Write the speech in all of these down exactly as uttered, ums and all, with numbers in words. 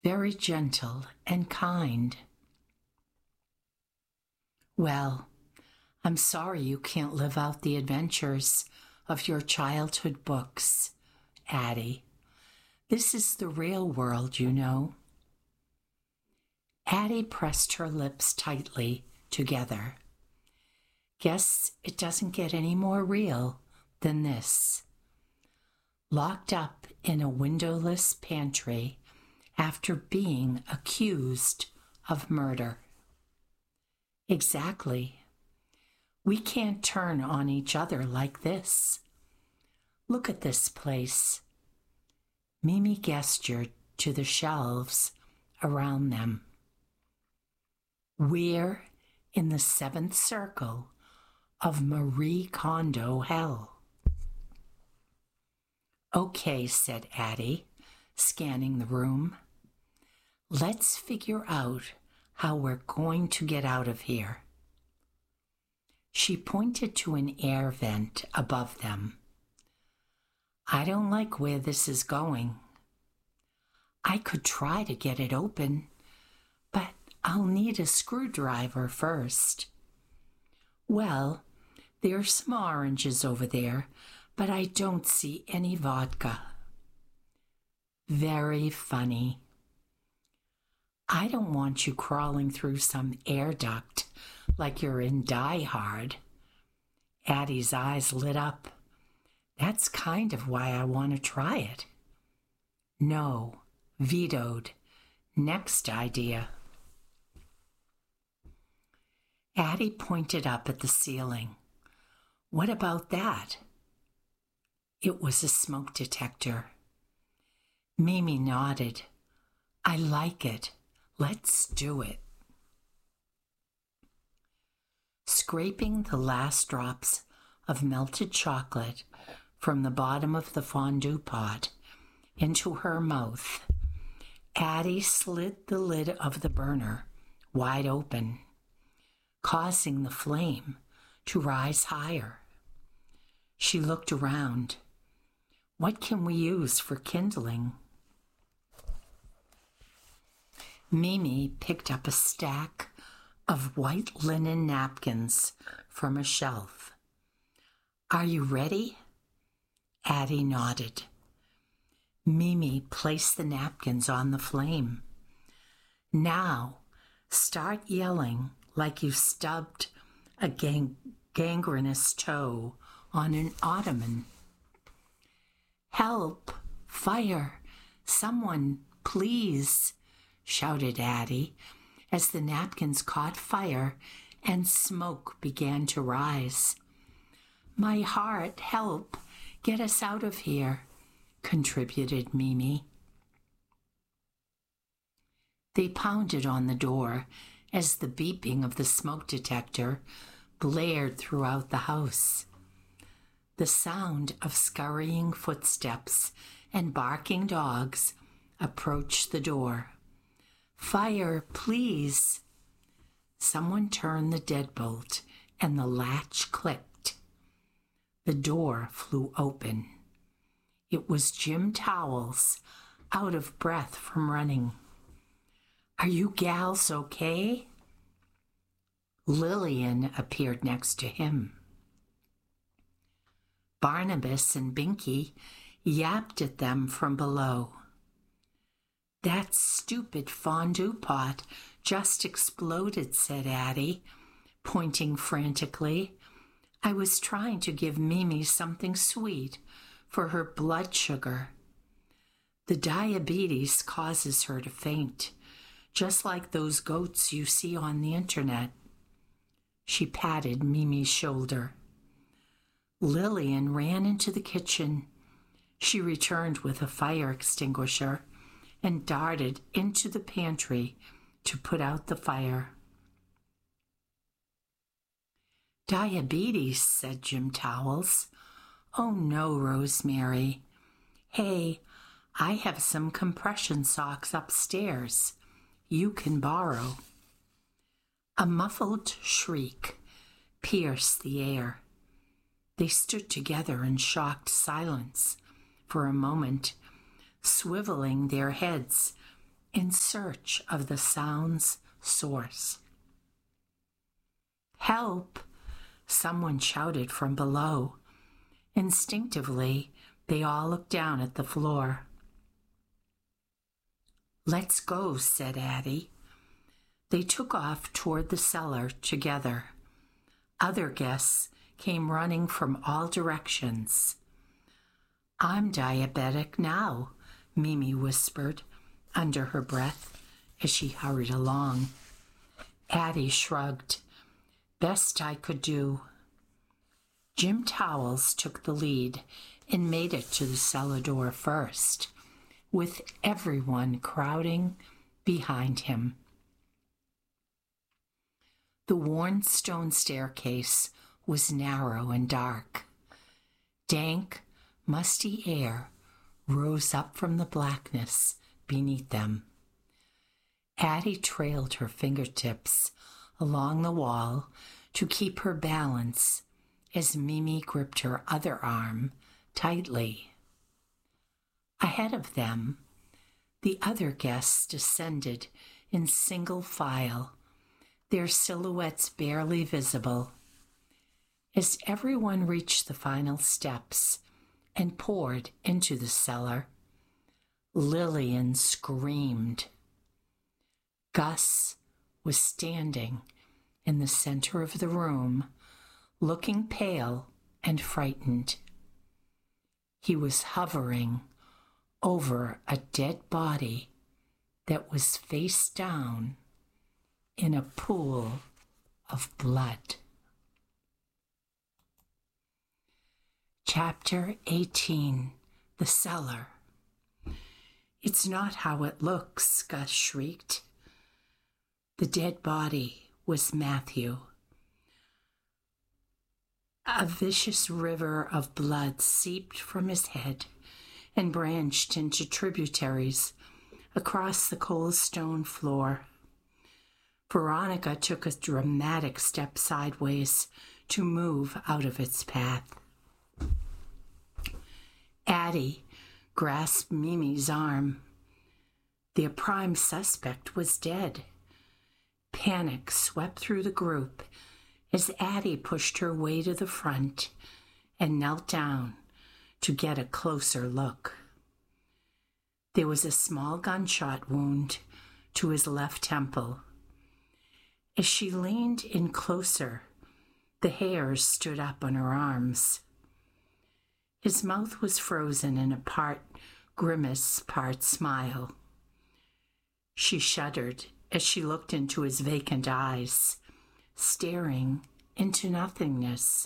very gentle and kind. Well, I'm sorry you can't live out the adventures of your childhood books, Addie. This is the real world, you know. Addie pressed her lips tightly together. Guess it doesn't get any more real than this. Locked up in a windowless pantry after being accused of murder. Exactly. We can't turn on each other like this. Look at this place. Mimi gestured to the shelves around them. We're in the seventh circle of Marie Kondo hell. Okay, said Addie, scanning the room. Let's figure out how we're going to get out of here. She pointed to an air vent above them. I don't like where this is going. I could try to get it open, but I'll need a screwdriver first. Well, there's some oranges over there, but I don't see any vodka. Very funny. I don't want you crawling through some air duct like you're in Die Hard. Addie's eyes lit up. That's kind of why I want to try it. No, vetoed. Next idea. Addie pointed up at the ceiling. What about that? It was a smoke detector. Mimi nodded. I like it. Let's do it. Scraping the last drops of melted chocolate from the bottom of the fondue pot into her mouth, Addie slid the lid of the burner wide open, causing the flame to rise higher. She looked around. What can we use for kindling? Mimi picked up a stack of white linen napkins from a shelf. Are you ready? Addie nodded. Mimi placed the napkins on the flame. Now, start yelling like you stubbed a gang- gangrenous toe on an ottoman. Help! Fire! Someone, please! Shouted Addie as the napkins caught fire and smoke began to rise. My heart, help! Get us out of here, contributed Mimi. They pounded on the door as the beeping of the smoke detector blared throughout the house. The sound of scurrying footsteps and barking dogs approached the door. Fire, please! Someone turned the deadbolt and the latch clicked. The door flew open. It was Jim Towels, out of breath from running. Are you gals okay? Lillian appeared next to him. Barnabas and Binky yapped at them from below. That stupid fondue pot just exploded, said Addie, pointing frantically. I was trying to give Mimi something sweet for her blood sugar. The diabetes causes her to faint, just like those goats you see on the internet. She patted Mimi's shoulder. Lillian ran into the kitchen. She returned with a fire extinguisher and darted into the pantry to put out the fire. Diabetes, said Jim Towels. Oh no, Rosemary. Hey, I have some compression socks upstairs. You can borrow. A muffled shriek pierced the air. They stood together in shocked silence for a moment, swiveling their heads in search of the sound's source. "Help!" someone shouted from below. Instinctively, they all looked down at the floor. "Let's go," said Addie. They took off toward the cellar together. Other guests came running from all directions. "I'm diabetic now," Mimi whispered under her breath as she hurried along. Addie shrugged. "Best I could do." Jim Towels took the lead and made it to the cellar door first, with everyone crowding behind him. The worn stone staircase was narrow and dark. Dank, musty air rose up from the blackness beneath them. Addie trailed her fingertips along the wall to keep her balance as Mimi gripped her other arm tightly. Ahead of them, the other guests descended in single file, their silhouettes barely visible. As everyone reached the final steps and poured into the cellar, Lillian screamed. Gus was standing in the center of the room, looking pale and frightened. He was hovering over a dead body that was face down in a pool of blood. Chapter eighteen. The Cellar. "It's not how it looks," Gus shrieked. The dead body was Matthew. A vicious river of blood seeped from his head and branched into tributaries across the cold stone floor. Veronica took a dramatic step sideways to move out of its path. Addie grasped Mimi's arm. Their prime suspect was dead. Panic swept through the group as Addie pushed her way to the front and knelt down to get a closer look. There was a small gunshot wound to his left temple. As she leaned in closer, the hairs stood up on her arms. His mouth was frozen in a part grimace, part smile. She shuddered as she looked into his vacant eyes, staring into nothingness.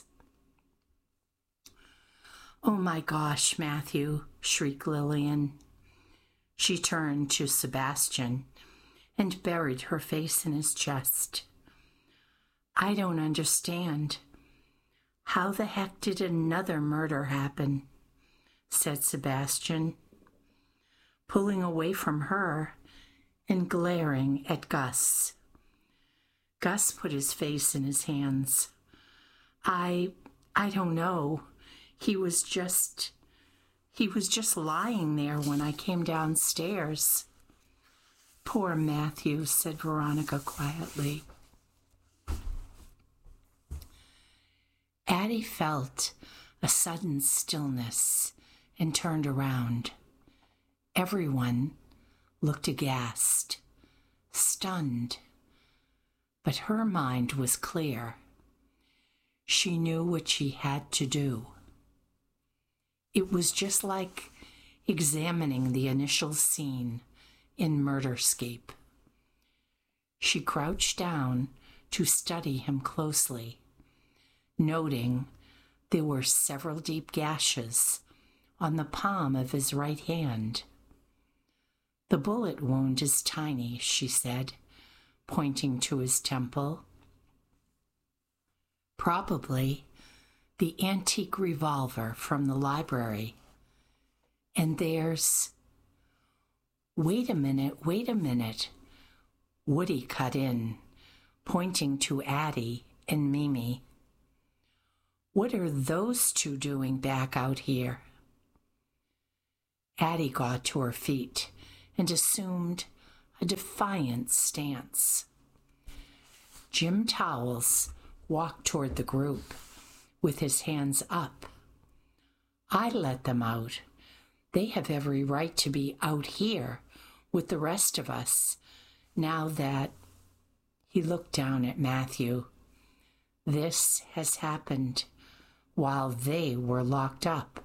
"Oh my gosh, Matthew," shrieked Lillian. She turned to Sebastian and buried her face in his chest. "I don't understand. How the heck did another murder happen?" said Sebastian, pulling away from her and glaring at Gus. Gus put his face in his hands. I, I don't know. He was just, he was just lying there when I came downstairs." "Poor Matthew," said Veronica quietly. Addie felt a sudden stillness and turned around. Everyone looked aghast, stunned, but her mind was clear. She knew what she had to do. It was just like examining the initial scene in Murderscape. She crouched down to study him closely, noting there were several deep gashes on the palm of his right hand. "The bullet wound is tiny," she said, pointing to his temple. "Probably the antique revolver from the library. And there's—" "Wait a minute, wait a minute," Woody cut in, pointing to Addie and Mimi. "What are those two doing back out here?" Addie got to her feet and assumed a defiant stance. Jim Towels walked toward the group with his hands up. I let them out. They have every right to be out here with the rest of us, now that, he looked down at Matthew, this has happened while they were locked up.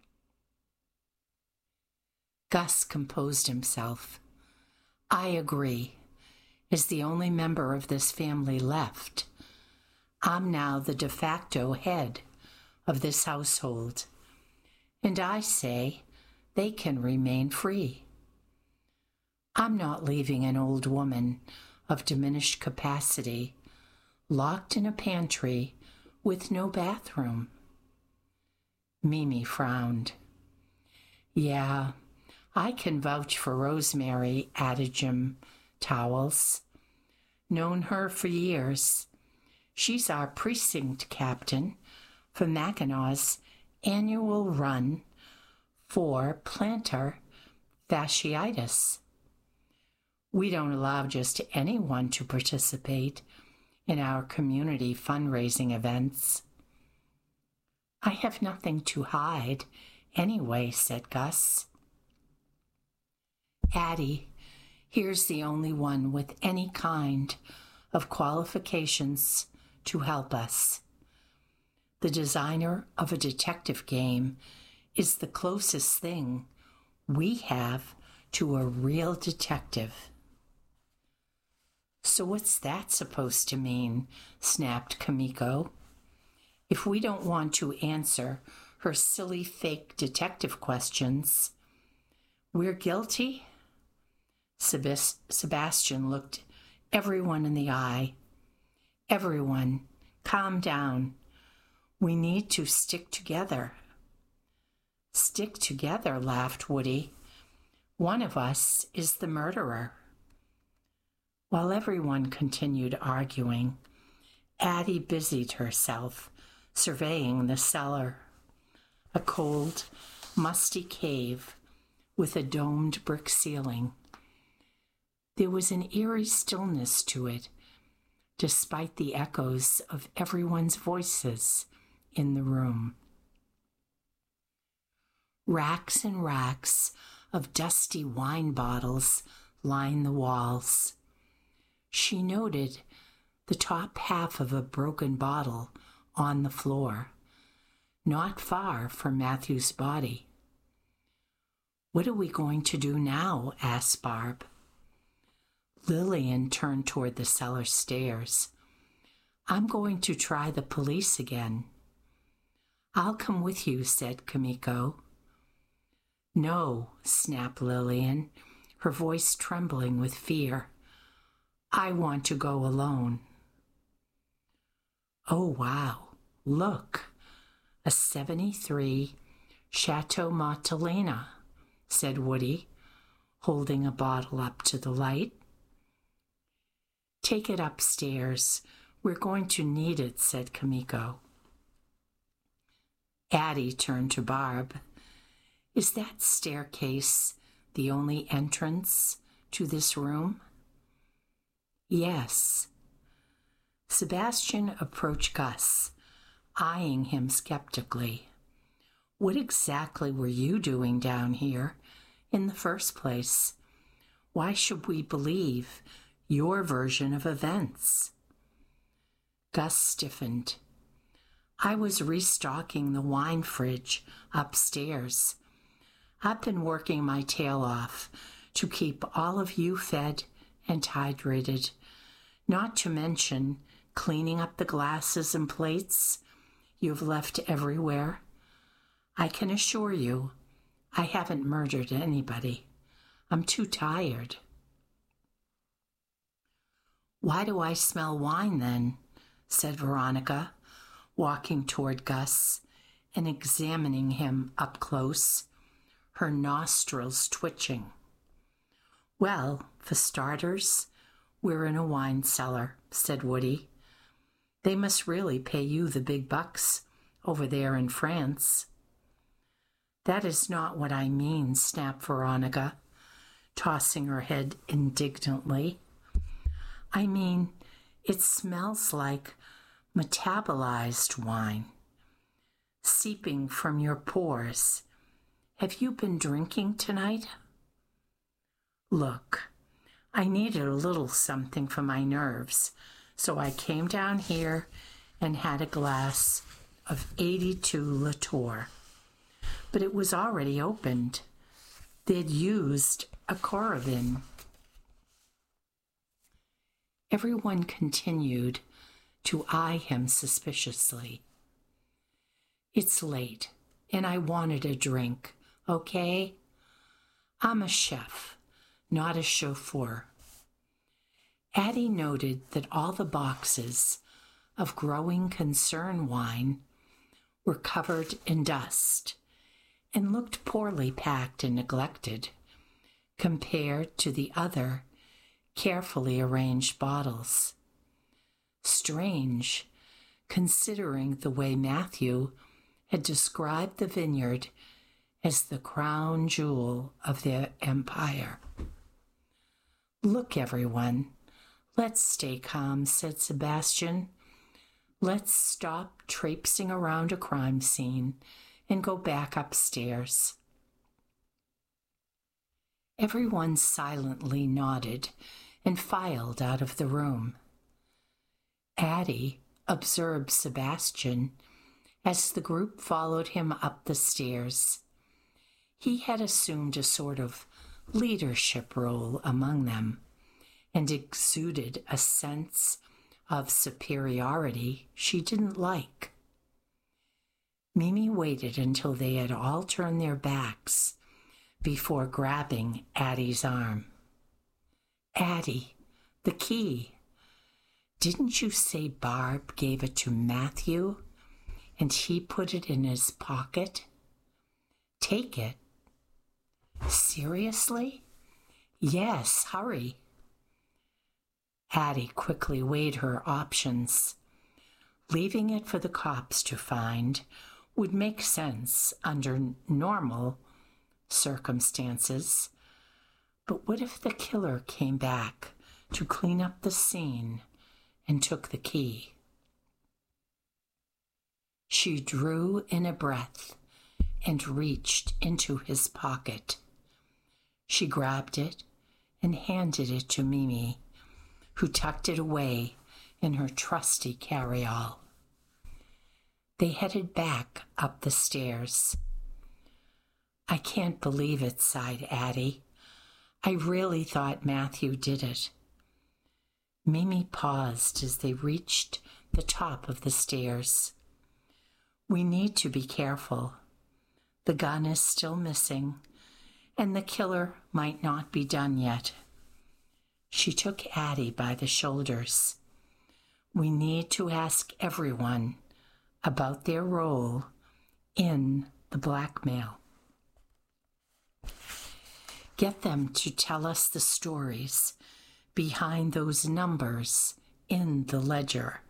Gus composed himself. I agree. As the only member of this family left, I'm now the de facto head of this household, and I say they can remain free. I'm not leaving an old woman of diminished capacity locked in a pantry with no bathroom. Mimi frowned. Yeah, I can vouch for Rosemary, added Jim Towels. Known her for years. She's our precinct captain for Mackinaw's annual run for plantar fasciitis. We don't allow just anyone to participate in our community fundraising events. I have nothing to hide anyway, said Gus. Addie, here's the only one with any kind of qualifications to help us. The designer of a detective game is the closest thing we have to a real detective. So what's that supposed to mean? Snapped Kimiko. If we don't want to answer her silly fake detective questions, we're guilty? Sebas- Sebastian looked everyone in the eye. Everyone, calm down. We need to stick together. Stick together, laughed Woody. One of us is the murderer. While everyone continued arguing, Addie busied herself surveying the cellar, a cold, musty cave with a domed brick ceiling. There was an eerie stillness to it, despite the echoes of everyone's voices in the room. Racks and racks of dusty wine bottles lined the walls. She noted the top half of a broken bottle on the floor, not far from Matthew's body. What are we going to do now? Asked Barb. Lillian turned toward the cellar stairs. I'm going to try the police again. I'll come with you, said Kimiko. No, snapped Lillian, her voice trembling with fear. I want to go alone. Oh, wow. Look, a seventy-three Chateau Montelena, said Woody, holding a bottle up to the light. Take it upstairs. We're going to need it, said Kimiko. Addie turned to Barb. Is that staircase the only entrance to this room? Yes. Sebastian approached Gus, eyeing him skeptically. What exactly were you doing down here in the first place? Why should we believe your version of events? Gus stiffened. I was restocking the wine fridge upstairs. I've been working my tail off to keep all of you fed and hydrated, not to mention cleaning up the glasses and plates you've left everywhere. I can assure you, I haven't murdered anybody. I'm too tired. Why do I smell wine then? Said Veronica, walking toward Gus and examining him up close, her nostrils twitching. Well, for starters, we're in a wine cellar, said Woody. They must really pay you the big bucks over there in France. That is not what I mean, snapped Veronica. tossing her head indignantly. I mean, it smells like metabolized wine, seeping from your pores. Have you been drinking tonight? Look, I needed a little something for my nerves, so I came down here and had a glass of eighty-two Latour. But it was already opened. They'd used a Coravin. Everyone continued to eye him suspiciously. It's late, and I wanted a drink, okay? I'm a chef, not a chauffeur. Addie noted that all the boxes of growing concern wine were covered in dust and looked poorly packed and neglected compared to the other carefully arranged bottles. Strange, considering the way Matthew had described the vineyard as the crown jewel of their empire. Look, everyone, let's stay calm, said Sebastian. Let's stop traipsing around a crime scene and go back upstairs. Everyone silently nodded and filed out of the room. Addie observed Sebastian as the group followed him up the stairs. He had assumed a sort of leadership role among them and exuded a sense of superiority she didn't like. Mimi waited until they had all turned their backs before grabbing Addie's arm. Addie, the key. Didn't you say Barb gave it to Matthew and he put it in his pocket? Take it. Seriously? Yes, hurry. Addie quickly weighed her options. Leaving it for the cops to find would make sense under normal circumstances. But what if the killer came back to clean up the scene and took the key? She drew in a breath and reached into his pocket. She grabbed it and handed it to Mimi, who tucked it away in her trusty carryall. They headed back up the stairs. I can't believe it, sighed Addie. I really thought Matthew did it. Mimi paused as they reached the top of the stairs. We need to be careful. The gun is still missing, and the killer might not be done yet. She took Addie by the shoulders. We need to ask everyone about their role in the blackmail. Get them to tell us the stories behind those numbers in the ledger.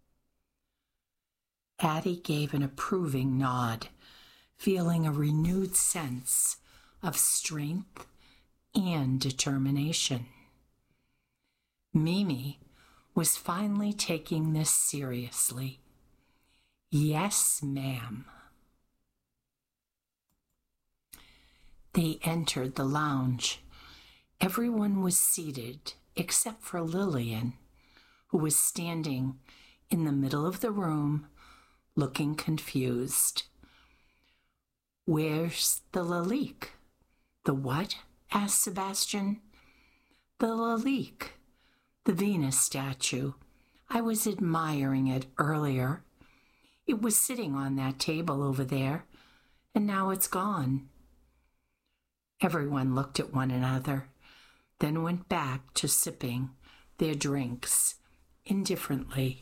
Addie gave an approving nod, feeling a renewed sense of strength and determination. Mimi was finally taking this seriously. Yes, ma'am. They entered the lounge. Everyone was seated except for Lillian, who was standing in the middle of the room, looking confused. Where's the Lalique? The what? Asked Sebastian. The Lalique, the Venus statue. I was admiring it earlier. It was sitting on that table over there, and now it's gone. Everyone looked at one another, then went back to sipping their drinks indifferently.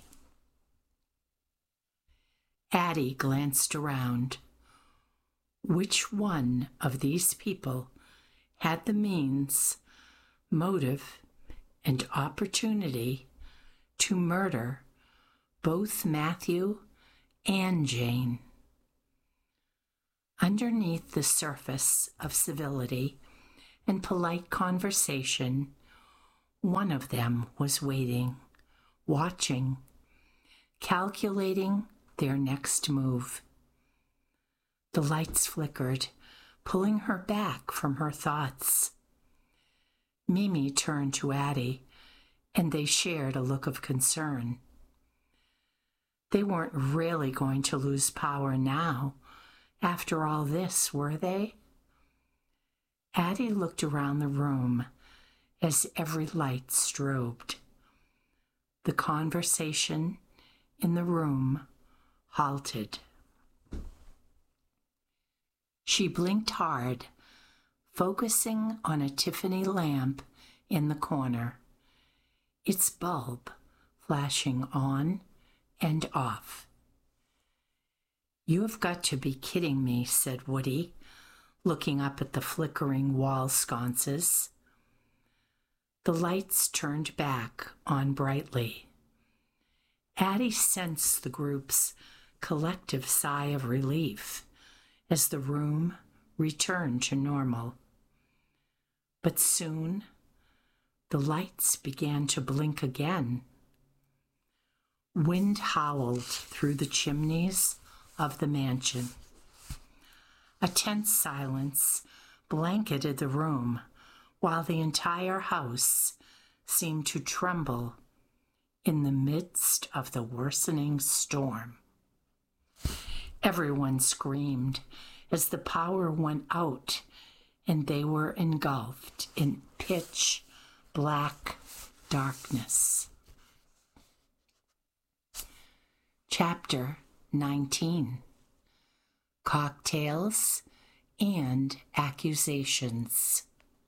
Addie glanced around. Which one of these people had the means, motive, and opportunity to murder both Matthew and Jane? Underneath the surface of civility and polite conversation, one of them was waiting, watching, calculating their next move. The lights flickered, pulling her back from her thoughts. Mimi turned to Addie, and they shared a look of concern. They weren't really going to lose power now, after all this, were they? Addie looked around the room as every light strobed. The conversation in the room halted. She blinked hard, focusing on a Tiffany lamp in the corner, its bulb flashing on and off. "You have got to be kidding me," said Woody, looking up at the flickering wall sconces. The lights turned back on brightly. Addie sensed the group's collective sigh of relief as the room returned to normal. But soon, the lights began to blink again. Wind howled through the chimneys of the mansion. A tense silence blanketed the room, while the entire house seemed to tremble in the midst of the worsening storm. Everyone screamed as the power went out, and they were engulfed in pitch black darkness. Chapter nineteen. Cocktails and Accusations.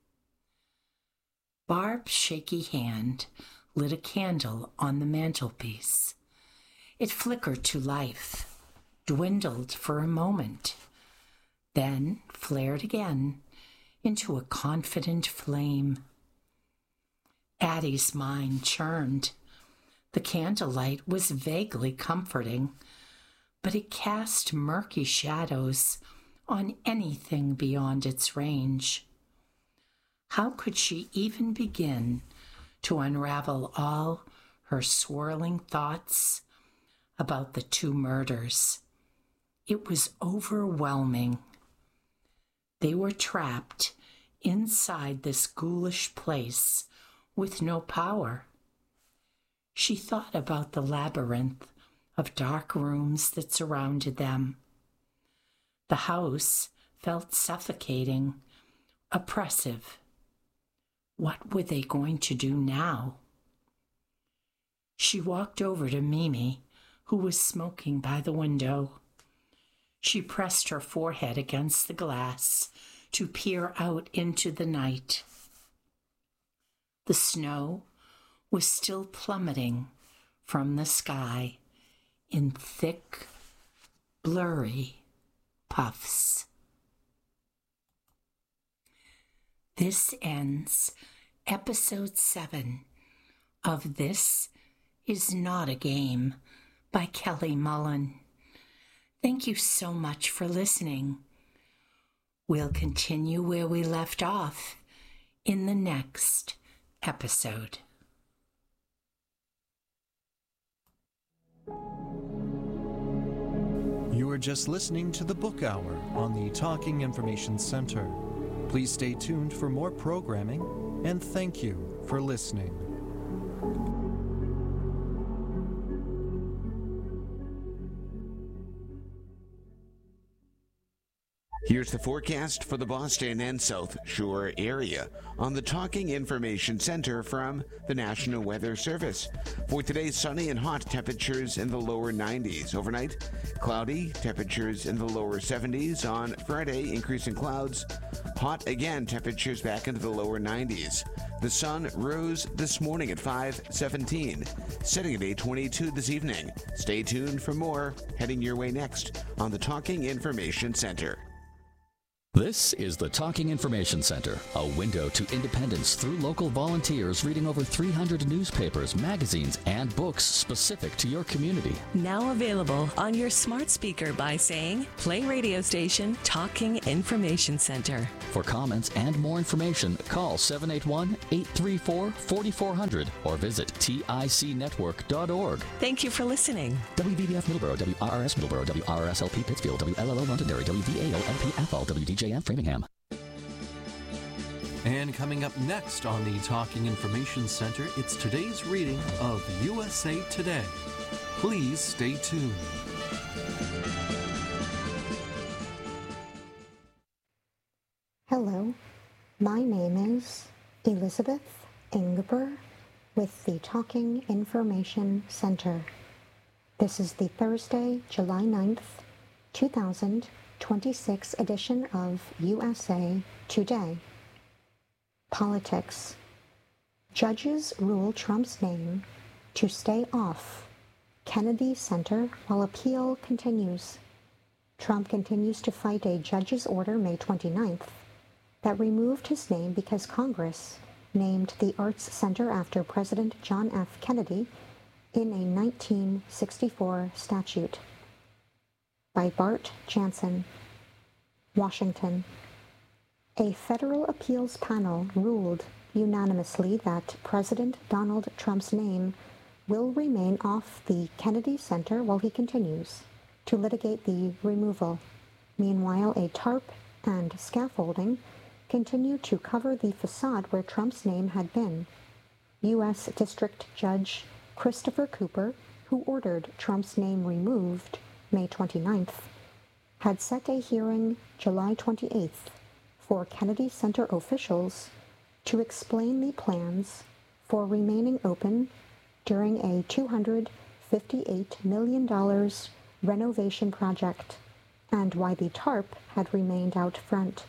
Barb's shaky hand lit a candle on the mantelpiece. It flickered to life, dwindled for a moment, then flared again into a confident flame. Addie's mind churned. The candlelight was vaguely comforting, but it cast murky shadows on anything beyond its range. How could she even begin to unravel all her swirling thoughts about the two murders? It was overwhelming. They were trapped inside this ghoulish place with no power. She thought about the labyrinth of dark rooms that surrounded them. The house felt suffocating, oppressive. What were they going to do now? She walked over to Mimi, who was smoking by the window. She pressed her forehead against the glass to peer out into the night. The snow was still plummeting from the sky in thick, blurry puffs. This ends episode seven of This Is Not a Game by Kelly Mullen. Thank you so much for listening. We'll continue where we left off in the next episode. You are just listening to the Book Hour on the Talking Information Center. Please stay tuned for more programming, and thank you for listening. Here's the forecast for the Boston and South Shore area on the Talking Information Center from the National Weather Service. For today, sunny and hot, temperatures in the lower nineties. Overnight, cloudy, temperatures in the lower seventies. On Friday, increasing clouds. Hot again, temperatures back into the lower nineties. The sun rose this morning at five seventeen, setting at eight twenty-two this evening. Stay tuned for more heading your way next on the Talking Information Center. This is the Talking Information Center, a window to independence through local volunteers reading over three hundred newspapers, magazines, and books specific to your community. Now available on your smart speaker by saying, play radio station Talking Information Center. For comments and more information, call seven eight one, eight three four, four four zero zero or visit tic network dot org. Thank you for listening. W V B F Middleborough, W R R S Middleborough, W R R S L P Pittsfield, W L L O Londonderry, W V A O L P Athol, W D J M Framingham. And coming up next on the Talking Information Center, it's today's reading of U S A Today. Please stay tuned. Hello, my name is Elizabeth Ingber with the Talking Information Center. This is the Thursday, July ninth, two thousand twenty-six edition of U S A Today. Politics. Judges rule Trump's name to stay off Kennedy Center while appeal continues. Trump continues to fight a judge's order May twenty-ninth that removed his name because Congress named the Arts Center after President John F. Kennedy in a nineteen sixty-four statute. By Bart Jansen. Washington. A federal appeals panel ruled unanimously that President Donald Trump's name will remain off the Kennedy Center while he continues to litigate the removal. Meanwhile, a tarp and scaffolding continue to cover the facade where Trump's name had been. U S District Judge Christopher Cooper, who ordered Trump's name removed May twenty-ninth, had set a hearing July twenty-eighth for Kennedy Center officials to explain the plans for remaining open during a two hundred fifty-eight million dollars renovation project and why the tarp had remained out front.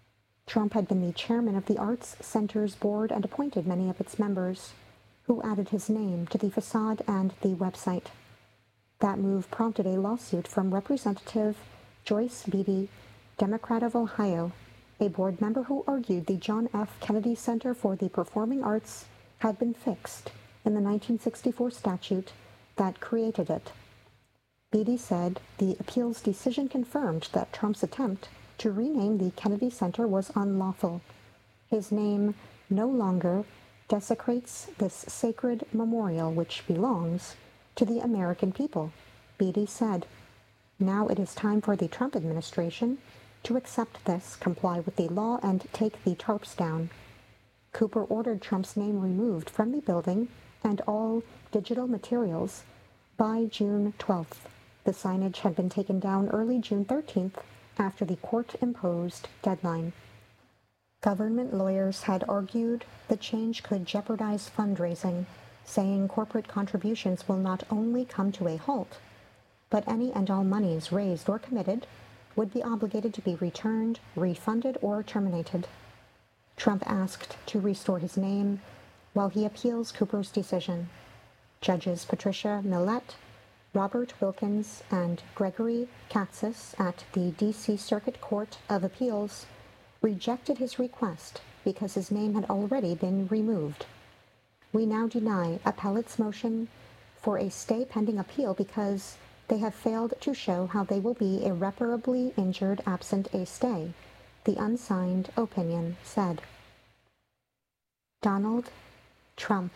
Trump had been the chairman of the Arts Center's board and appointed many of its members, who added his name to the facade and the website. That move prompted a lawsuit from Representative Joyce Beatty, Democrat of Ohio, a board member who argued the John F. Kennedy Center for the Performing Arts had been fixed in the nineteen sixty-four statute that created it. Beatty said the appeals decision confirmed that Trump's attempt to rename the Kennedy Center was unlawful. His name no longer desecrates this sacred memorial which belongs to the American people, Beatty said. Now it is time for the Trump administration to accept this, comply with the law, and take the tarps down. Cooper ordered Trump's name removed from the building and all digital materials by June twelfth. The signage had been taken down early June thirteenth after the court-imposed deadline. Government lawyers had argued the change could jeopardize fundraising, saying corporate contributions will not only come to a halt, but any and all monies raised or committed would be obligated to be returned, refunded, or terminated. Trump asked to restore his name while he appeals Cooper's decision. Judges Patricia Millett, Robert Wilkins, and Gregory Katsas at the D C Circuit Court of Appeals rejected his request because his name had already been removed. We now deny appellate's motion for a stay pending appeal because they have failed to show how they will be irreparably injured absent a stay, the unsigned opinion said. Donald Trump.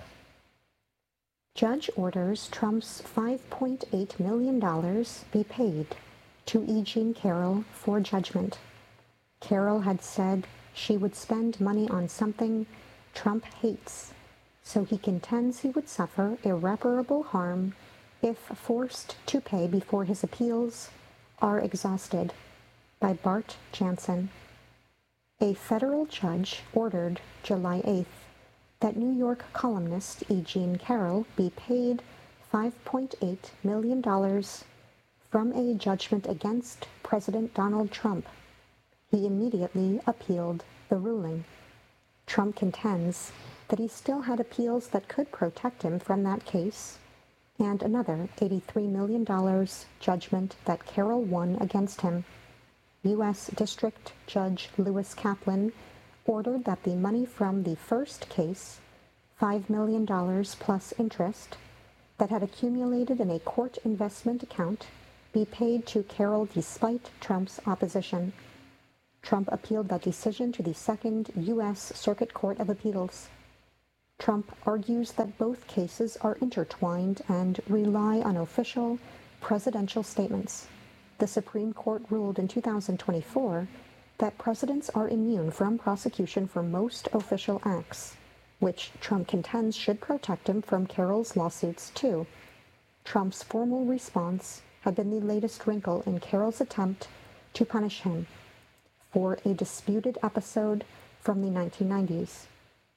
Judge orders Trump's five point eight million dollars be paid to E. Jean Carroll for judgment. Carroll had said she would spend money on something Trump hates, so he contends he would suffer irreparable harm if forced to pay before his appeals are exhausted. By Bart Jansen. A federal judge ordered July eighth that New York columnist E. Jean Carroll be paid five point eight million dollars from a judgment against President Donald Trump. He immediately appealed the ruling. Trump contends that he still had appeals that could protect him from that case, and another eighty-three million dollars judgment that Carroll won against him. U S District Judge Lewis Kaplan ordered that the money from the first case, five million dollars plus interest, that had accumulated in a court investment account be paid to Carroll despite Trump's opposition. Trump appealed that decision to the Second U S Circuit Court of Appeals. Trump argues that both cases are intertwined and rely on official presidential statements. The Supreme Court ruled in two thousand twenty-four that presidents are immune from prosecution for most official acts, which Trump contends should protect him from Carroll's lawsuits too. Trump's formal response had been the latest wrinkle in Carroll's attempt to punish him for a disputed episode from the nineteen nineties.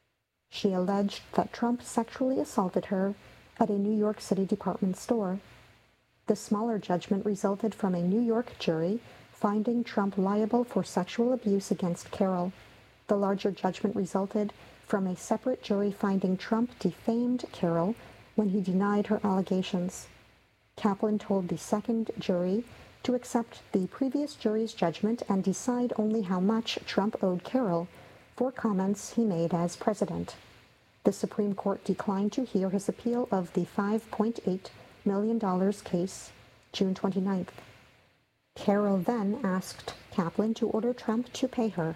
She alleged that Trump sexually assaulted her at a New York City department store. The smaller judgment resulted from a New York jury finding Trump liable for sexual abuse against Carroll. The larger judgment resulted from a separate jury finding Trump defamed Carroll when he denied her allegations. Kaplan told the second jury to accept the previous jury's judgment and decide only how much Trump owed Carroll for comments he made as president. The Supreme Court declined to hear his appeal of the five point eight million dollars case June twenty-ninth. Carroll then asked Kaplan to order Trump to pay her.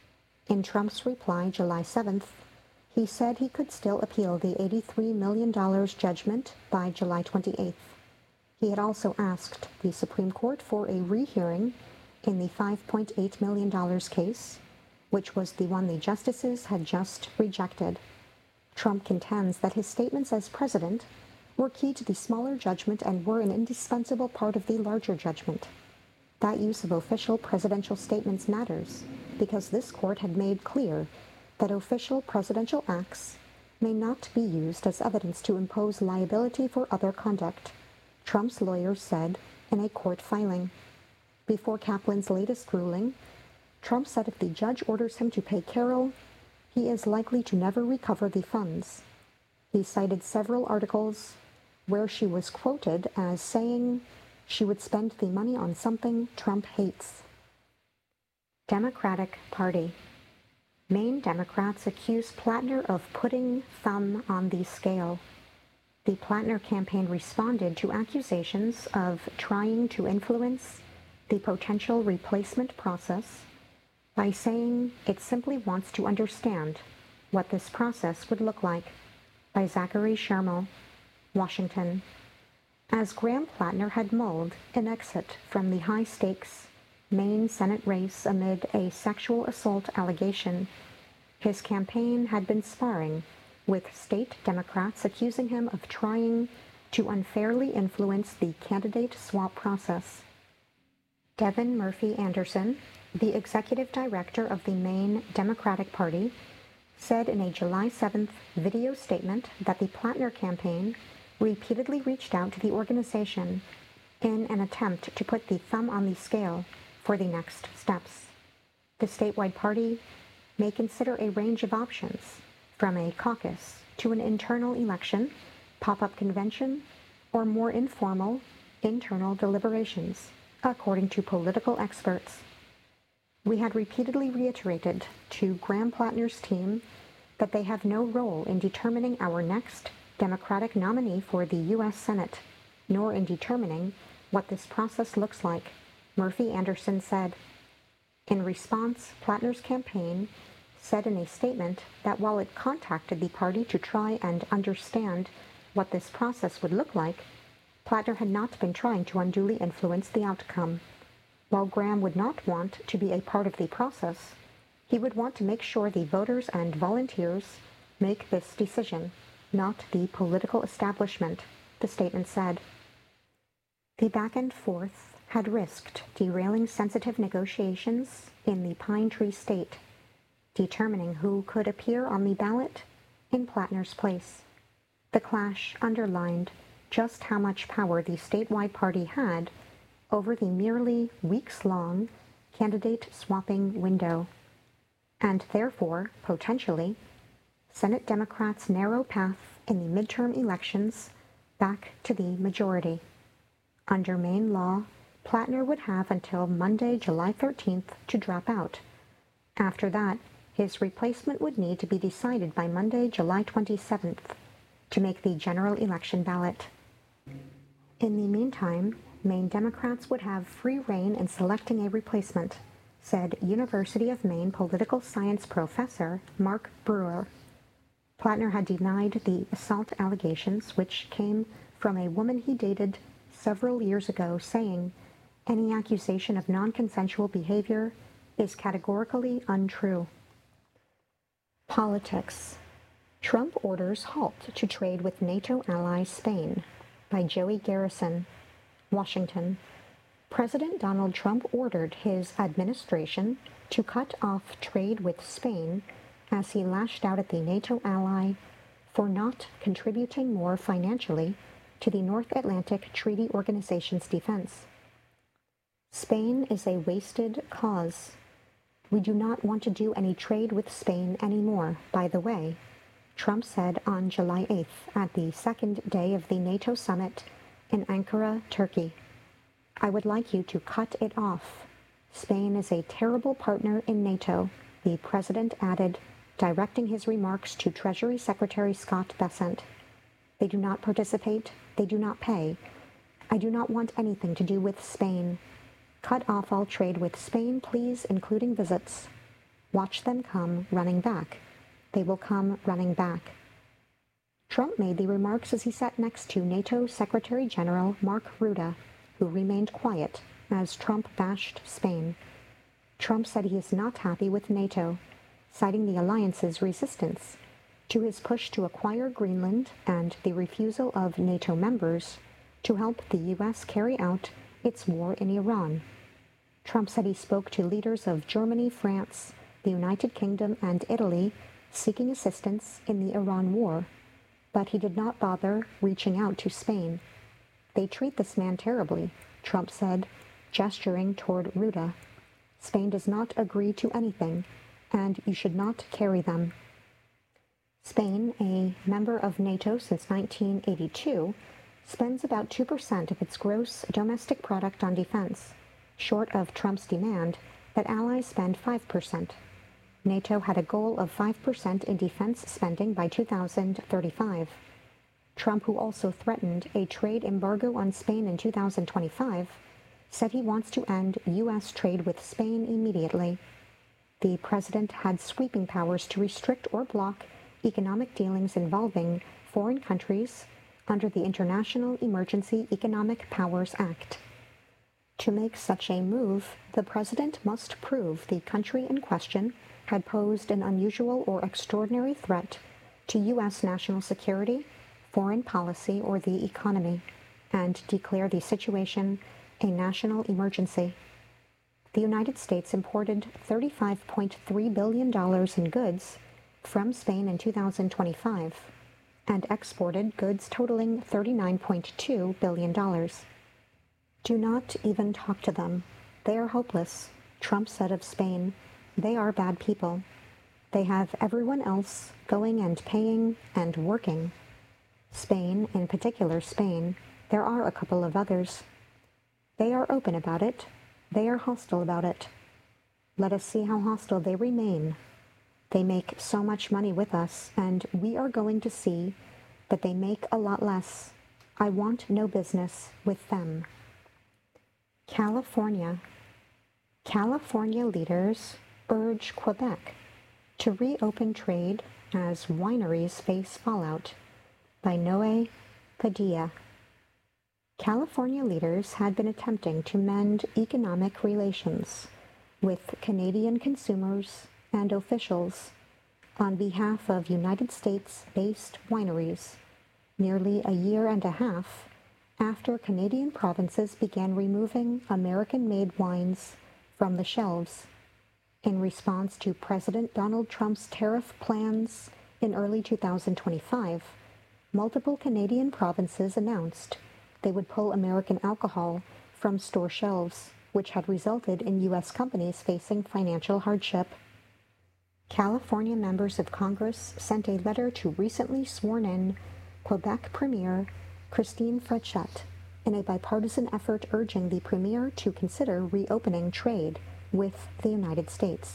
In Trump's reply July seventh, he said he could still appeal the eighty-three million dollars judgment by July twenty-eighth. He had also asked the Supreme Court for a rehearing in the five point eight million dollars case, which was the one the justices had just rejected. Trump contends that his statements as president were key to the smaller judgment and were an indispensable part of the larger judgment. That use of official presidential statements matters because this court had made clear that official presidential acts may not be used as evidence to impose liability for other conduct, Trump's lawyers said in a court filing. Before Kaplan's latest ruling, Trump said if the judge orders him to pay Carroll, he is likely to never recover the funds. He cited several articles where she was quoted as saying she would spend the money on something Trump hates. Democratic Party. Maine Democrats accuse Plattner of putting thumb on the scale. The Plattner campaign responded to accusations of trying to influence the potential replacement process by saying it simply wants to understand what this process would look like. By Zachary Shermel, Washington. As Graham Plattner had mulled an exit from the high-stakes Maine Senate race amid a sexual assault allegation, his campaign had been sparring with state Democrats accusing him of trying to unfairly influence the candidate swap process. Devin Murphy Anderson, the executive director of the Maine Democratic Party, said in a July seventh video statement that the Plattner campaign repeatedly reached out to the organization in an attempt to put the thumb on the scale for the next steps. The statewide party may consider a range of options, from a caucus to an internal election, pop-up convention, or more informal internal deliberations, according to political experts. We had repeatedly reiterated to Graham Plattner's team that they have no role in determining our next Democratic nominee for the U S Senate, nor in determining what this process looks like, Murphy Anderson said. In response, Plattner's campaign said in a statement that while it contacted the party to try and understand what this process would look like, Plattner had not been trying to unduly influence the outcome. While Graham would not want to be a part of the process, he would want to make sure the voters and volunteers make this decision, not the political establishment, the statement said. The back and forth had risked derailing sensitive negotiations in the Pine Tree State, determining who could appear on the ballot in Plattner's place. The clash underlined just how much power the statewide party had over the merely weeks-long candidate swapping window, and therefore, potentially, Senate Democrats' narrow path in the midterm elections back to the majority. Under Maine law, Plattner would have until Monday, July thirteenth to drop out. After that, his replacement would need to be decided by Monday, July twenty-seventh, to make the general election ballot. In the meantime, Maine Democrats would have free rein in selecting a replacement, said University of Maine political science professor Mark Brewer. Plattner had denied the assault allegations, which came from a woman he dated several years ago, saying, "Any accusation of non-consensual behavior is categorically untrue." Politics. Trump orders halt to trade with NATO ally Spain, by Joey Garrison, Washington. President Donald Trump ordered his administration to cut off trade with Spain as he lashed out at the NATO ally for not contributing more financially to the North Atlantic Treaty Organization's defense. Spain is a wasted cause. We do not want to do any trade with Spain anymore, by the way, Trump said on July eighth at the second day of the NATO summit in Ankara, Turkey. "I would like you to cut it off. Spain is a terrible partner in NATO," the president added, directing his remarks to Treasury Secretary Scott Bessent. "They do not participate. They do not pay. I do not want anything to do with Spain. Cut off all trade with Spain, please, including visits. Watch them come running back. They will come running back." Trump made the remarks as he sat next to NATO Secretary General Mark Rutte, who remained quiet as Trump bashed Spain. Trump said he is not happy with NATO, citing the alliance's resistance to his push to acquire Greenland and the refusal of NATO members to help the U S carry out its war in Iran. Trump said he spoke to leaders of Germany, France, the United Kingdom, and Italy seeking assistance in the Iran war, but he did not bother reaching out to Spain. "They treat this man terribly," Trump said, gesturing toward Rutte. "Spain does not agree to anything, and you should not carry them." Spain, a member of NATO since nineteen eighty-two, spends about two percent of its gross domestic product on defense, short of Trump's demand that allies spend five percent. NATO had a goal of five percent in defense spending by two thousand thirty-five. Trump, who also threatened a trade embargo on Spain in two thousand twenty-five, said he wants to end U S trade with Spain immediately. The president had sweeping powers to restrict or block economic dealings involving foreign countries under the International Emergency Economic Powers Act. To make such a move, the president must prove the country in question had posed an unusual or extraordinary threat to U S national security, foreign policy, or the economy, and declare the situation a national emergency. The United States imported thirty-five point three billion dollars in goods from Spain in two thousand twenty-five and exported goods totaling thirty-nine point two billion dollars. "Do not even talk to them. They are hopeless," Trump said of Spain. "They are bad people. They have everyone else going and paying and working. Spain, in particular Spain, there are a couple of others. They are open about it. They are hostile about it. Let us see how hostile they remain. They make so much money with us, and we are going to see that they make a lot less. I want no business with them." California. California leaders urge Quebec to reopen trade as wineries face fallout, by Noe Padilla. California leaders had been attempting to mend economic relations with Canadian consumers and officials on behalf of United States-based wineries nearly a year and a half after Canadian provinces began removing American-made wines from the shelves in response to President Donald Trump's tariff plans in early two thousand twenty-five. Multiple Canadian provinces announced they would pull American alcohol from store shelves, which had resulted in U S companies facing financial hardship. California members of Congress sent a letter to recently sworn-in Quebec Premier Christine Fréchette, in a bipartisan effort urging the Premier to consider reopening trade with the United States.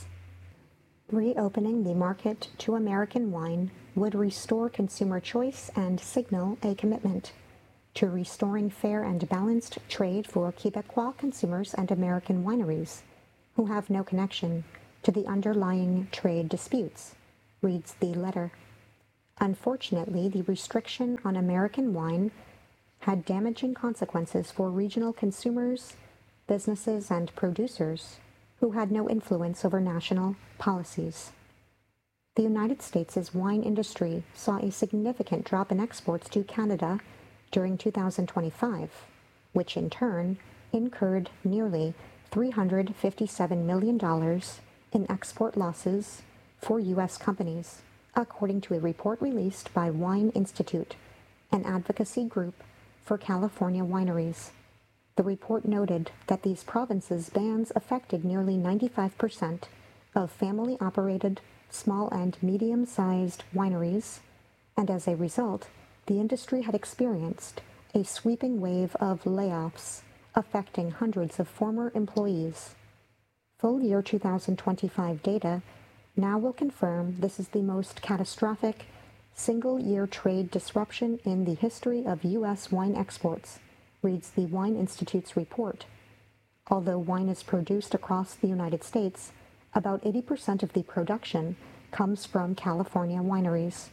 Reopening the market to American wine would restore consumer choice and signal a commitment to restoring fair and balanced trade for Quebecois consumers and American wineries, who have no connection to the underlying trade disputes, reads the letter. Unfortunately, the restriction on American wine had damaging consequences for regional consumers, businesses, and producers who had no influence over national policies. The United States' wine industry saw a significant drop in exports to Canada during two thousand twenty-five, which in turn incurred nearly three hundred fifty-seven million dollars in export losses for U S companies, according to a report released by Wine Institute, an advocacy group for California wineries. The report noted that these provinces' bans affected nearly ninety-five percent of family-operated, small and medium-sized wineries, and as a result, the industry had experienced a sweeping wave of layoffs affecting hundreds of former employees. Full year two thousand twenty-five data now will confirm this is the most catastrophic single-year trade disruption in the history of U S wine exports, reads the Wine Institute's report. Although wine is produced across the United States, about eighty percent of the production comes from California wineries.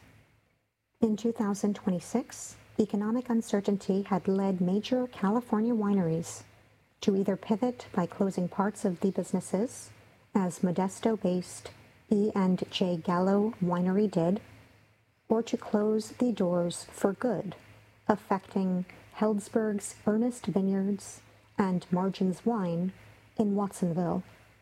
In two thousand twenty-six, economic uncertainty had led major California wineries to either pivot by closing parts of the businesses, as Modesto-based E and J Gallo Winery did, or to close the doors for good, affecting Healdsburg's Ernest Vineyards and Margins Wine in Watsonville.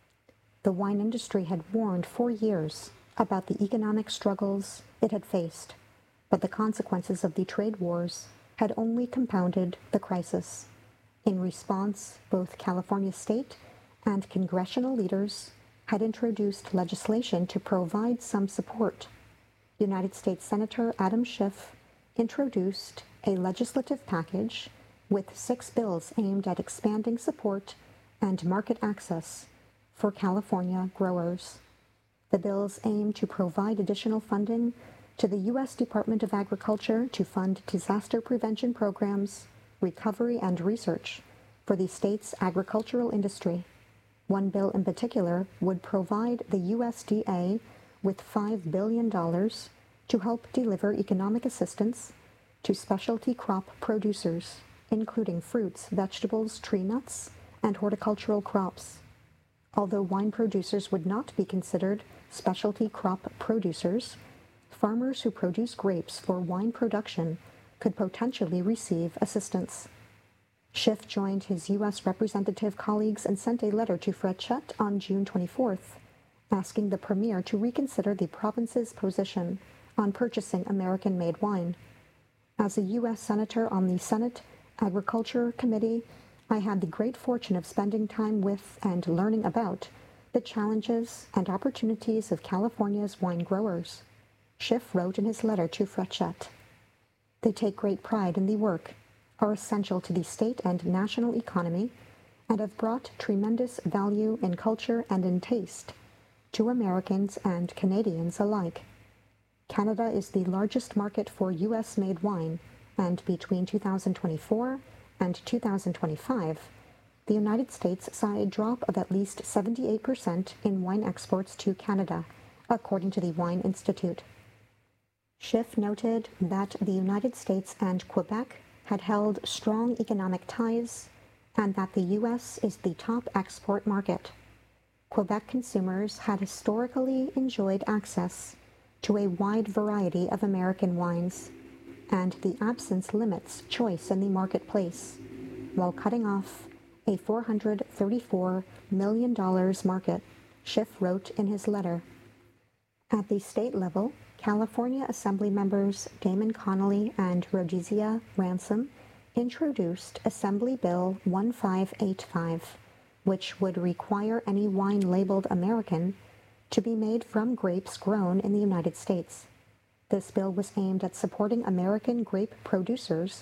The wine industry had warned for years about the economic struggles it had faced, but the consequences of the trade wars had only compounded the crisis. In response, both California state and congressional leaders had introduced legislation to provide some support. United States Senator Adam Schiff introduced a legislative package with six bills aimed at expanding support and market access for California growers. The bills aim to provide additional funding to the U S Department of Agriculture to fund disaster prevention programs, recovery, and research for the state's agricultural industry. One bill in particular would provide the U S D A with five billion dollars to help deliver economic assistance to specialty crop producers, including fruits, vegetables, tree nuts, and horticultural crops. Although wine producers would not be considered specialty crop producers, farmers who produce grapes for wine production could potentially receive assistance. Schiff joined his U S representative colleagues and sent a letter to Fred Chutt on June twenty-fourth, asking the Premier to reconsider the province's position on purchasing American-made wine. As a U S Senator on the Senate Agriculture Committee, I had the great fortune of spending time with and learning about the challenges and opportunities of California's wine growers, Schiff wrote in his letter to Fred Chutt. They take great pride in the work, are essential to the state and national economy, and have brought tremendous value in culture and in taste to Americans and Canadians alike. Canada is the largest market for U S-made wine, and between two thousand twenty-four and two thousand twenty-five, the United States saw a drop of at least seventy-eight percent in wine exports to Canada, according to the Wine Institute. Schiff noted that the United States and Quebec had held strong economic ties and that the U S is the top export market. Quebec consumers had historically enjoyed access to a wide variety of American wines, and the absence limits choice in the marketplace, while cutting off a four hundred thirty-four million dollars market, Schiff wrote in his letter. At the state level, California Assembly members Damon Connolly and Rhodesia Ransom introduced Assembly Bill fifteen eighty-five, which would require any wine labeled American to be made from grapes grown in the United States. This bill was aimed at supporting American grape producers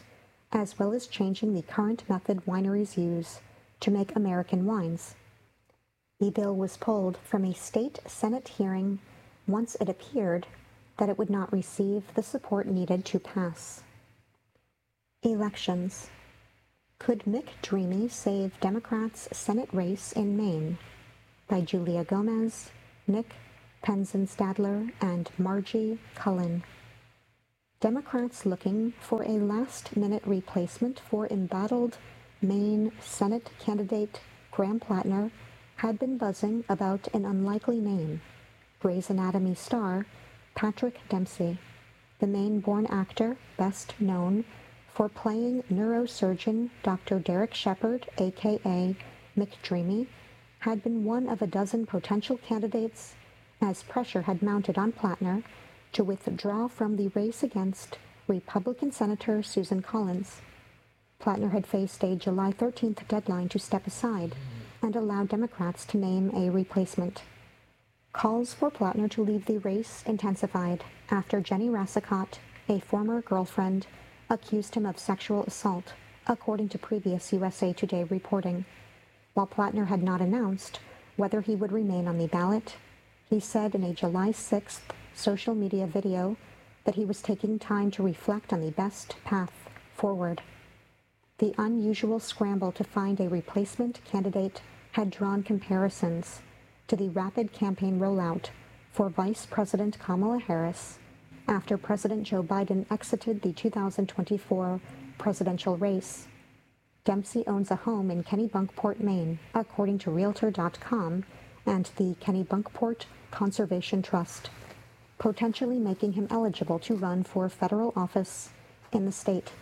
as well as changing the current method wineries use to make American wines. The bill was pulled from a state Senate hearing once it appeared that it would not receive the support needed to pass. Elections. Could Mick Dreamy save Democrats' Senate race in Maine? By Julia Gomez, Nick Penzenstadler, and Margie Cullen. Democrats looking for a last-minute replacement for embattled Maine Senate candidate Graham Plattner had been buzzing about an unlikely name, Grey's Anatomy star Patrick Dempsey, the Maine-born actor best known for playing neurosurgeon Doctor Derek Shepard, a k a. McDreamy, had been one of a dozen potential candidates as pressure had mounted on Plattner to withdraw from the race against Republican Senator Susan Collins. Plattner had faced a July thirteenth deadline to step aside and allow Democrats to name a replacement. Calls for Plattner to leave the race intensified after Jenny Rassicot, a former girlfriend, accused him of sexual assault, according to previous U S A Today reporting. While Plattner had not announced whether he would remain on the ballot, he said in a July sixth social media video that he was taking time to reflect on the best path forward. The unusual scramble to find a replacement candidate had drawn comparisons to the rapid campaign rollout for Vice President Kamala Harris after President Joe Biden exited the two thousand twenty-four presidential race. Dempsey owns a home in Kennebunkport, Maine, according to Realtor dot com and the Kennebunkport Conservation Trust, potentially making him eligible to run for federal office in the state.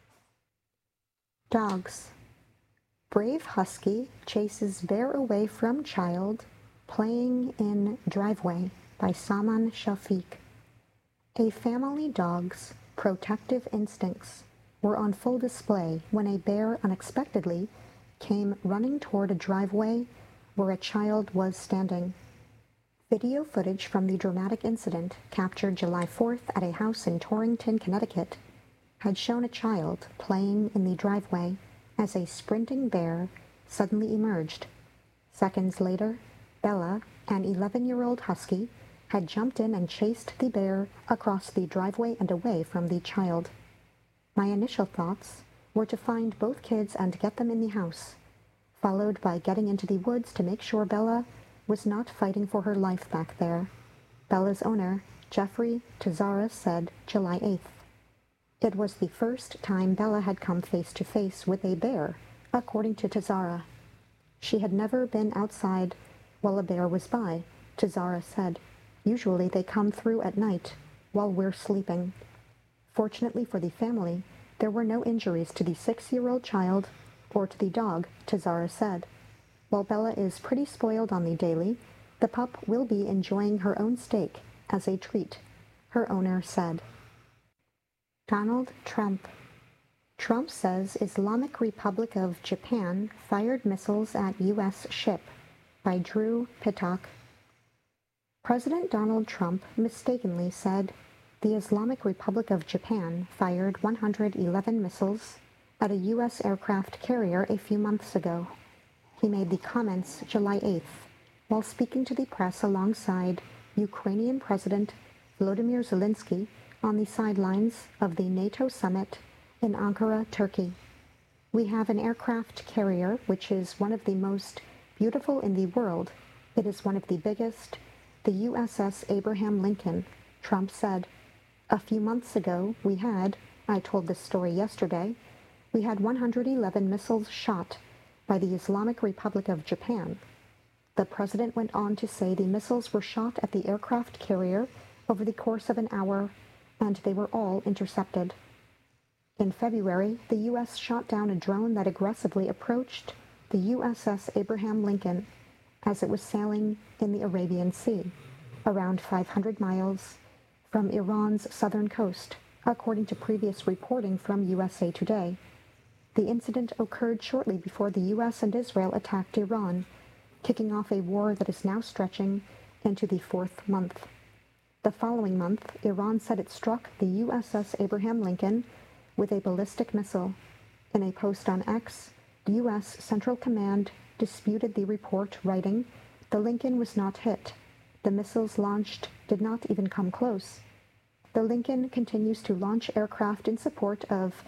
Dogs. Brave husky chases bear away from child playing in driveway by Saman Shafiq. A family dog's protective instincts were on full display when a bear unexpectedly came running toward a driveway where a child was standing. Video footage from the dramatic incident, captured July fourth at a house in Torrington, Connecticut, had shown a child playing in the driveway as a sprinting bear suddenly emerged. Seconds later, Bella, an eleven-year-old husky, had jumped in and chased the bear across the driveway and away from the child. My initial thoughts were to find both kids and get them in the house, followed by getting into the woods to make sure Bella was not fighting for her life back there, Bella's owner, Jeffrey Tazara, said July eighth. It was the first time Bella had come face-to-face with a bear, according to Tazara. She had never been outside while a bear was by, Tazara said. Usually they come through at night while we're sleeping. Fortunately for the family, there were no injuries to the six-year-old child or to the dog, Tazara said. While Bella is pretty spoiled on the daily, the pup will be enjoying her own steak as a treat, her owner said. Donald Trump. Trump says Islamic Republic of Japan fired missiles at U S ship, by Drew Pittock. President Donald Trump mistakenly said the Islamic Republic of Japan fired one hundred eleven missiles at a U S aircraft carrier a few months ago. He made the comments July eighth while speaking to the press alongside Ukrainian President Volodymyr Zelensky on the sidelines of the NATO summit in Ankara, Turkey. We have an aircraft carrier which is one of the most beautiful in the world. It is one of the biggest, the U S S Abraham Lincoln, Trump said. A few months ago, we had, I told this story yesterday, we had one hundred eleven missiles shot by the Islamic Republic of Japan. The president went on to say the missiles were shot at the aircraft carrier over the course of an hour, and they were all intercepted. In February, the U S shot down a drone that aggressively approached the U S S Abraham Lincoln as it was sailing in the Arabian Sea, around five hundred miles from Iran's southern coast, according to previous reporting from U S A Today. The incident occurred shortly before the U S and Israel attacked Iran, kicking off a war that is now stretching into the fourth month. The following month, Iran said it struck the U S S Abraham Lincoln with a ballistic missile. In a post on X, the U S Central Command disputed the report, writing, "The Lincoln was not hit. The missiles launched did not even come close." The Lincoln continues to launch aircraft in support of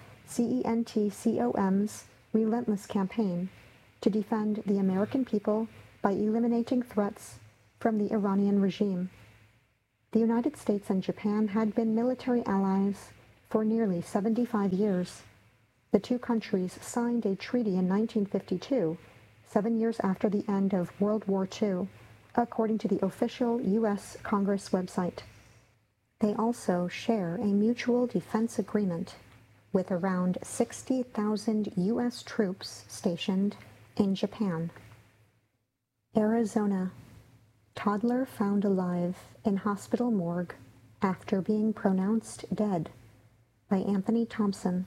CENTCOM's relentless campaign to defend the American people by eliminating threats from the Iranian regime. The United States and Japan had been military allies for nearly seventy-five years. The two countries signed a treaty in nineteen fifty-two, seven years after the end of World War Two, according to the official U S Congress website. They also share a mutual defense agreement with around sixty thousand U S troops stationed in Japan. Arizona. Toddler found alive in hospital morgue after being pronounced dead, by Anthony Thompson.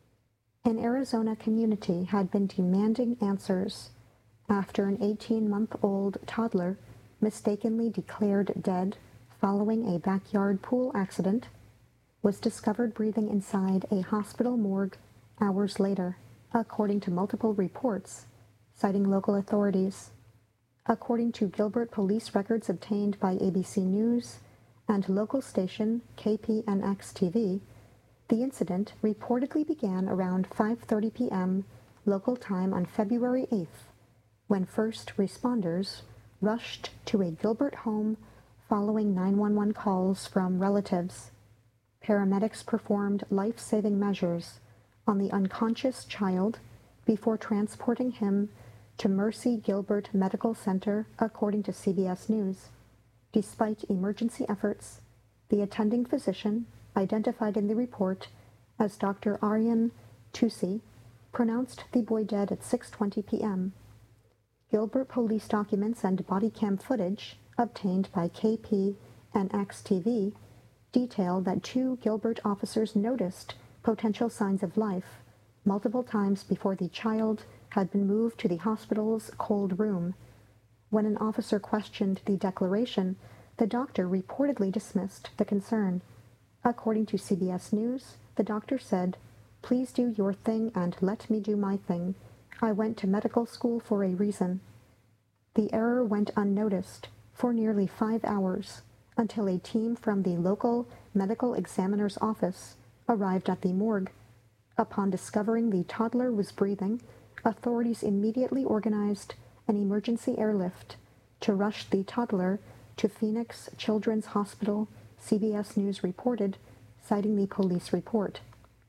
An Arizona community had been demanding answers after an eighteen-month-old toddler mistakenly declared dead following a backyard pool accident was discovered breathing inside a hospital morgue hours later, according to multiple reports citing local authorities. According to Gilbert police records obtained by A B C News and local station K P N X T V, the incident reportedly began around five thirty p.m. local time on February eighth, when first responders rushed to a Gilbert home following nine one one calls from relatives. Paramedics performed life-saving measures on the unconscious child before transporting him to Mercy Gilbert Medical Center, according to C B S News. Despite emergency efforts, the attending physician, identified in the report as Doctor Aryan Tusi, pronounced the boy dead at six twenty p.m. Gilbert police documents and body cam footage obtained by K P N X T V detail that two Gilbert officers noticed potential signs of life multiple times before the child had been moved to the hospital's cold room. When an officer questioned the declaration, the doctor reportedly dismissed the concern. According to C B S News, the doctor said, "Please do your thing and let me do my thing. I went to medical school for a reason." The error went unnoticed for nearly five hours until a team from the local medical examiner's office arrived at the morgue. Upon discovering the toddler was breathing, authorities immediately organized an emergency airlift to rush the toddler to Phoenix Children's Hospital, C B S News reported, citing the police report.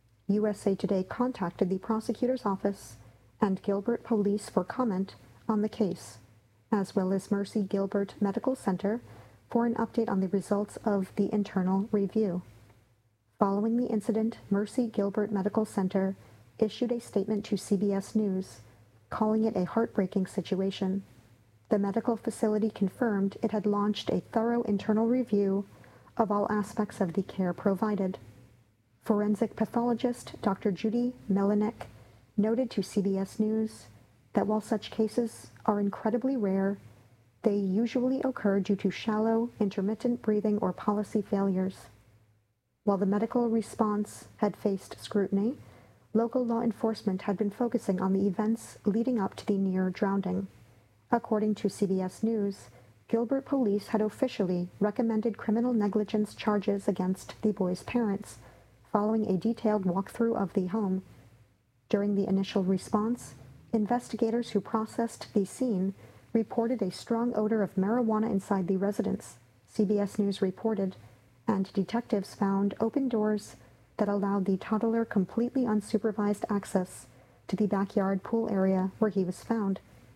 U S A Today contacted the prosecutor's office and Gilbert Police for comment on the case, as well as Mercy Gilbert Medical Center for an update on the results of the internal review. Following the incident, Mercy Gilbert Medical Center issued a statement to C B S News, calling it a heartbreaking situation. The medical facility confirmed it had launched a thorough internal review of all aspects of the care provided. Forensic pathologist Doctor Judy Melinek noted to C B S News that while such cases are incredibly rare, they usually occur due to shallow, intermittent breathing or policy failures. While the medical response had faced scrutiny, local law enforcement had been focusing on the events leading up to the near drowning. According to C B S News, Gilbert police had officially recommended criminal negligence charges against the boy's parents, following a detailed walkthrough of the home. During the initial response, investigators who processed the scene reported a strong odor of marijuana inside the residence, C B S News reported, and detectives found open doors that allowed the toddler completely unsupervised access to the backyard pool area where he was found.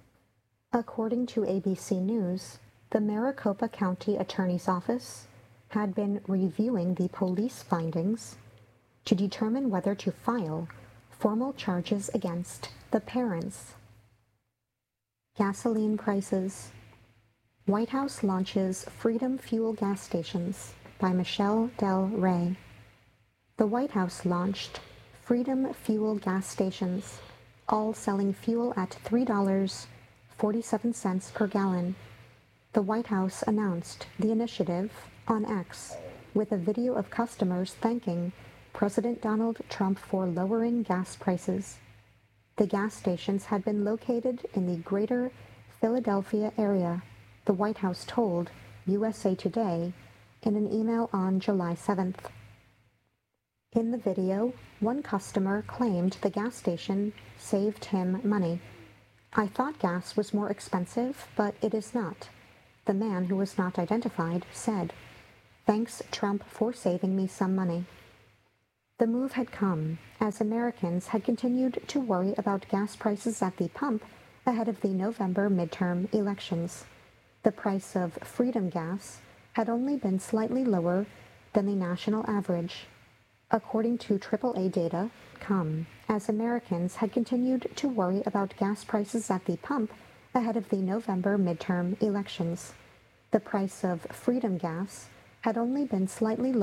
According to A B C News, the Maricopa County Attorney's Office had been reviewing the police findings to determine whether to file formal charges against the parents. Gasoline prices. White House launches Freedom Fuel gas stations by Michelle Del Rey. The White House launched Freedom Fuel gas stations, all selling fuel at three dollars and forty-seven cents per gallon. The White House announced the initiative on X with a video of customers thanking President Donald Trump for lowering gas prices. The gas stations had been located in the greater Philadelphia area, the White House told U S A Today in an email on July seventh. In the video, one customer claimed the gas station saved him money. "I thought gas was more expensive, but it is not," the man, who was not identified, said. "Thanks, Trump, for saving me some money." The move had come as Americans had continued to worry about gas prices at the pump ahead of the November midterm elections. The price of Freedom gas had only been slightly lower than the national average. According to triple A data, come as Americans had continued to worry about gas prices at the pump ahead of the November midterm elections. The price of Freedom gas had only been slightly lower